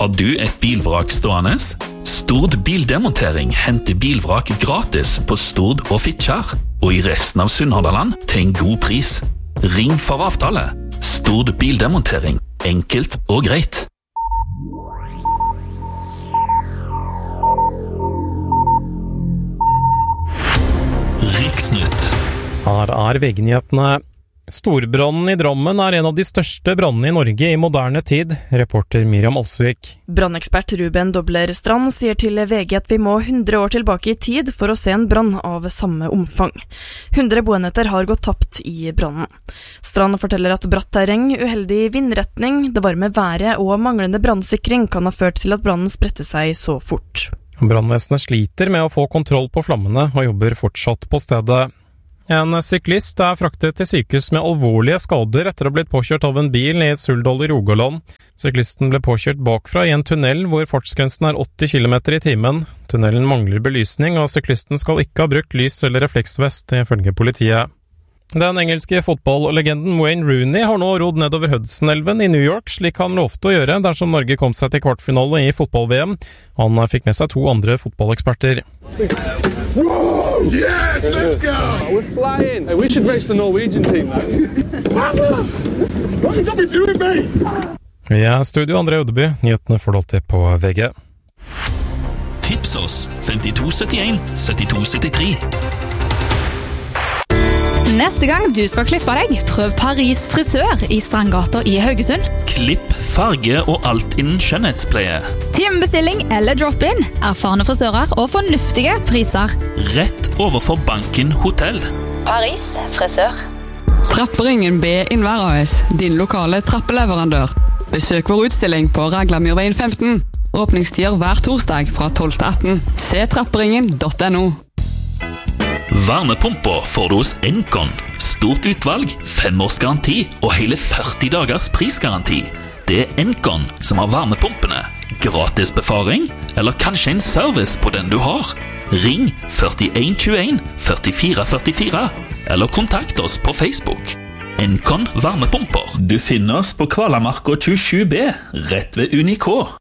Har du et bilvrak stående? Stord Bildemontering henter bilvrak gratis på Stord og Fitjar, og i resten av Sunnhordland til en god pris. Ring for avtale. Stord Bildemontering. Enkelt og greit. Riksnytt. Her VG-nyhetene. Storbrannen i Drammen en av de største brannene i Norge i moderne tid, reporter Miriam Alsvik. Brannekspert Ruben Dobler Strand sier til VG at vi må 100 år tilbake i tid for å se en brann av samme omfang. 100 boenheter har gått tapt i brannen. Strand forteller at bratt terreng, uheldig vindretning, det varme været og manglende brannsikring kan ha ført til at brannen spredte seg så fort. Brannvesenet sliter med å få kontroll på flammene og jobber fortsatt på stedet. En syklist fraktet til sykehus med alvorlige skader etter å ha blitt påkjørt av en bil i Suldal i Rogaland. Syklisten ble påkjørt bakfra i en tunnel hvor fartsgrensen 80 km i timen. Tunnelen mangler belysning, og syklisten skal ikke ha brukt lys eller refleksvest, ifølge politiet. Den engelske fotballlegenden Wayne Rooney har nå rodd nedover Hudson-elven i New York, slik han lovte å gjøre dersom Norge kom seg til kvartfinale i fotball-VM. Han fikk med seg 2 andre fotballeksperter. Whoa! Yes, let's go! We're flying. Hey, we should race the Norwegian team, man. What you gonna be doing, mate? Vi studio André Ødeby, nyhetene får du alltid på VG. Tips oss 5271 7273. Neste gang du skal klippe deg, prøv Paris frisør i Strandgata i Haugesund. Klipp, farge og alt innen skjønnhetspleie. Timebestilling eller drop-in, erfarne frisører og fornuftige priser. Rett overfor Banken Hotell. Paris frisør. Trapperingen B Innvær AS, din lokale trappeleverandør. Besøk vår utstilling på Raglamyrveien 15. Åpningstider hver torsdag fra 12 til 18. Se trapperingen.no. Varmepumper får du hos Encon. Stort utvalg, 5 års garanti og hele 40 dagers prisgaranti. Det Encon som har varmepumpene. Gratis befaring, eller kanskje en service på den du har. Ring 4121 4444, eller kontakt oss på Facebook. Encon varmepumper. Du finner oss på Kvalamarka 27B, rett ved Unikå.